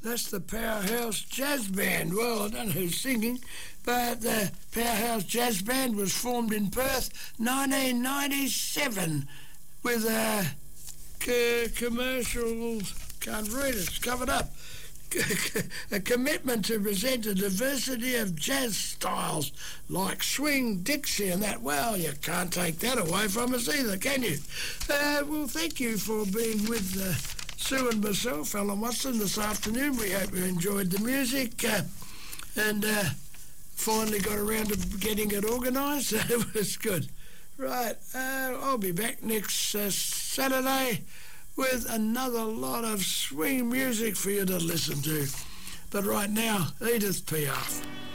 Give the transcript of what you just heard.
That's the Powerhouse Jazz Band. Well, I don't know who's singing, but the Powerhouse Jazz Band was formed in Perth 1997 with a commercial, can't read it, it's covered up, a commitment to present a diversity of jazz styles like swing, Dixie and that. Well, you can't take that away from us either, can you? Well, thank you for being with Sue and myself, Alan Watson, this afternoon. We hope you enjoyed the music and finally got around to getting it organised. It was good. Right, I'll be back next Saturday with another lot of swing music for you to listen to. But right now, Edith Piaf.